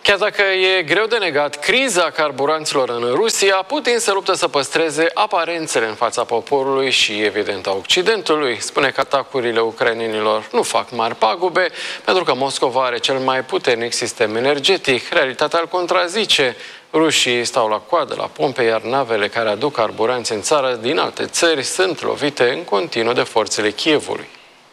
Chiar dacă e greu de negat criza carburanților în Rusia, Putin se luptă să păstreze aparențele în fața poporului și, evident, a Occidentului. Spune că atacurile ucrainenilor nu fac mari pagube, pentru că Moscova are cel mai puternic sistem energetic. Realitatea îl contrazice. Rușii stau la coadă la pompe, iar navele care aduc carburanți în țară din alte țări sunt lovite în continuu de forțele Kievului.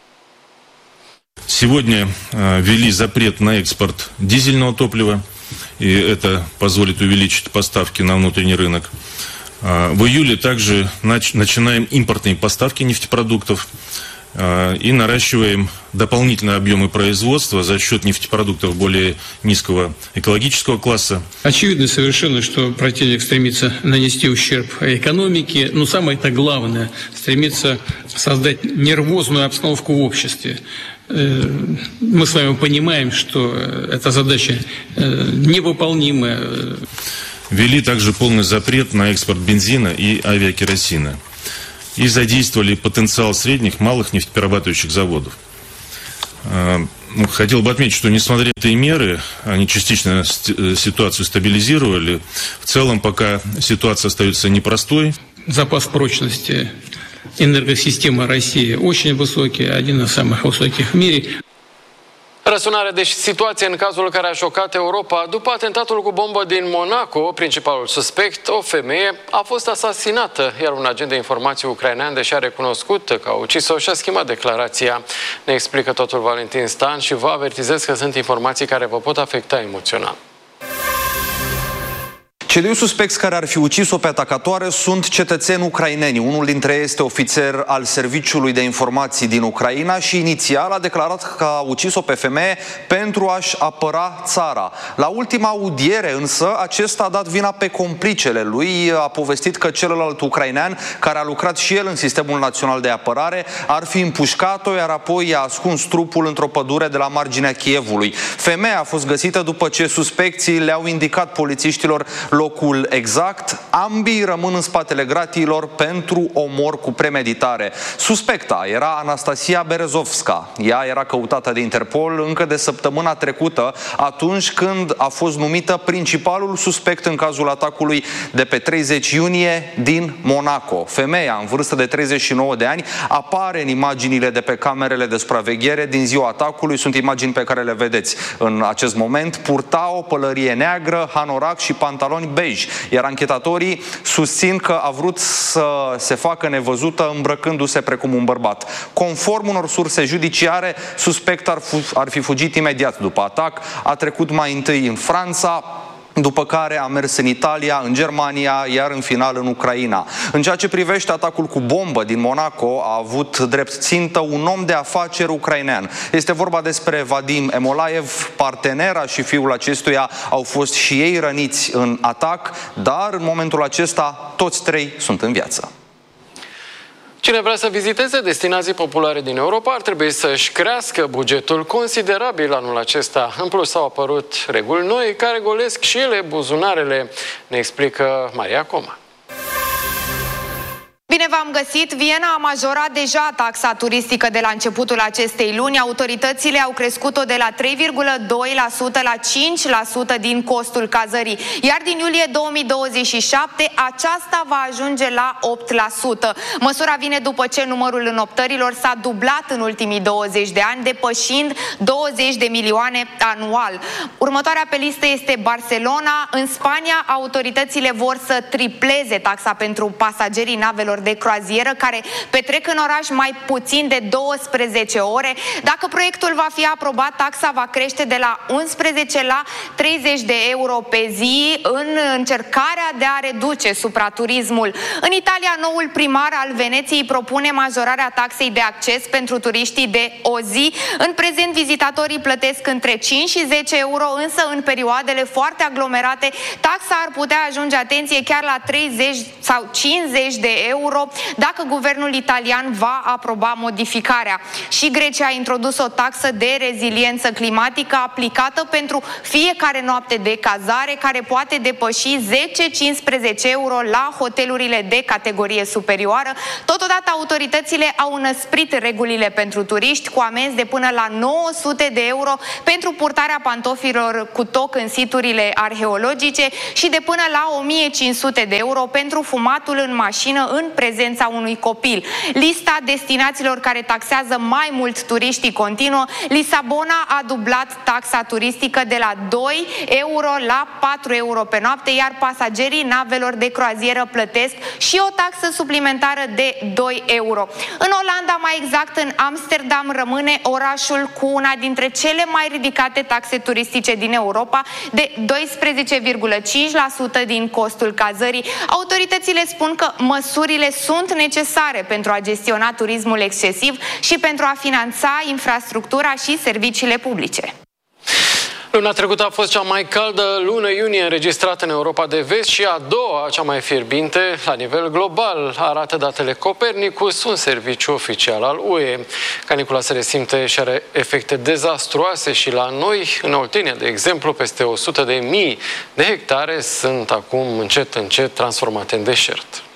Сегодня ввели запрет на экспорт дизельного топлива, и это позволит увеличить поставки на внутренний рынок. В июле также начинаем импортные поставки нефтепродуктов и наращиваем дополнительные объемы производства за счет нефтепродуктов более низкого экологического класса. Очевидно совершенно, что противник стремится нанести ущерб экономике, но самое-то главное, стремится создать нервозную обстановку в обществе. Мы с вами понимаем, что эта задача невыполнимая. Ввели также полный запрет на экспорт бензина и авиакеросина. И задействовали потенциал средних, малых нефтеперерабатывающих заводов. Хотел бы отметить, что несмотря на эти меры, они частично ситуацию стабилизировали. В целом пока ситуация остается непростой. Запас прочности энергосистемы России очень высокий, один из самых высоких в мире. Răsunare de situație în cazul care a șocat Europa. După atentatul cu bombă din Monaco, principalul suspect, o femeie, a fost asasinată, iar un agent de informații ucrainean, deși a recunoscut că a ucis-o, și-a schimbat declarația. Ne explică totul Valentin Stan și vă avertizez că sunt informații care vă pot afecta emoțional. Cei doi suspecți care ar fi ucis-o pe atacatoare sunt cetățeni ucraineni. Unul dintre ei este ofițer al Serviciului de Informații din Ucraina și inițial a declarat că a ucis-o pe femeie pentru a-și apăra țara. La ultima audiere însă, acesta a dat vina pe complicele lui, a povestit că celălalt ucrainean, care a lucrat și el în Sistemul Național de Apărare, ar fi împușcat-o, iar apoi i-a ascuns trupul într-o pădure de la marginea Kievului. Femeia a fost găsită după ce suspecții le-au indicat polițiștilor locul exact. Ambii rămân în spatele gratiilor pentru omor cu premeditare. Suspecta era Anastasia Berezovska. Ea era căutată de Interpol încă de săptămâna trecută, atunci când a fost numită principalul suspect în cazul atacului de pe 30 iunie din Monaco. Femeia, în vârstă de 39 de ani, apare în imaginile de pe camerele de supraveghere din ziua atacului. Sunt imagini pe care le vedeți în acest moment. Purta o pălărie neagră, hanorac și pantaloni bej, iar anchetatorii susțin că a vrut să se facă nevăzută îmbrăcându-se precum un bărbat. Conform unor surse judiciare, suspect ar fi fugit imediat după atac, a trecut mai întâi în Franța, după care a mers în Italia, în Germania, iar în final în Ucraina. În ceea ce privește atacul cu bombă din Monaco, a avut drept țintă un om de afaceri ucrainean. Este vorba despre Vadim Emolaev. Partenera și fiul acestuia au fost și ei răniți în atac, dar în momentul acesta toți trei sunt în viață. Cine vrea să viziteze destinații populare din Europa ar trebui să-și crească bugetul considerabil anul acesta. În plus, au apărut reguli noi care golesc și ele buzunarele, ne explică Maria Coma. Bine v-am găsit! Viena a majorat deja taxa turistică de la începutul acestei luni. Autoritățile au crescut-o de la 3,2% la 5% din costul cazării. Iar din iulie 2027 aceasta va ajunge la 8%. Măsura vine după ce numărul înoptărilor s-a dublat în ultimii 20 de ani, depășind 20 de milioane anual. Următoarea pe listă este Barcelona. În Spania, autoritățile vor să tripleze taxa pentru pasagerii navelor de croazieră care petrec în oraș mai puțin de 12 ore. Dacă proiectul va fi aprobat, taxa va crește de la 11 la 30 de euro pe zi în încercarea de a reduce supraturismul. În Italia, noul primar al Veneției propune majorarea taxei de acces pentru turiștii de o zi. În prezent, vizitatorii plătesc între 5 și 10 euro, însă în perioadele foarte aglomerate, taxa ar putea ajunge, atenție, chiar la 30 sau 50 de euro. euro dacă guvernul italian va aproba modificarea. Și Grecia a introdus o taxă de reziliență climatică aplicată pentru fiecare noapte de cazare, care poate depăși 10-15 euro la hotelurile de categorie superioară. Totodată, autoritățile au înăsprit regulile pentru turiști cu amenzi de până la 900 de euro pentru purtarea pantofilor cu toc în siturile arheologice și de până la 1500 de euro pentru fumatul în mașină în prezența unui copil. Lista destinațiilor care taxează mai mult turiștii continuă. Lisabona a dublat taxa turistică de la 2 euro la 4 euro pe noapte, iar pasagerii navelor de croazieră plătesc și o taxă suplimentară de 2 euro. În Olanda, mai exact în Amsterdam, rămâne orașul cu una dintre cele mai ridicate taxe turistice din Europa, de 12,5% din costul cazării. Autoritățile spun că măsurile sunt necesare pentru a gestiona turismul excesiv și pentru a finanța infrastructura și serviciile publice. Luna trecută a fost cea mai caldă lună iunie înregistrată în Europa de Vest și a doua, cea mai fierbinte la nivel global, arată datele Copernicus, un serviciu oficial al UE. Canicula se resimte și are efecte dezastruoase și la noi, în Oltenia, de exemplu, peste 100.000 de hectare sunt acum încet transformate în deșert.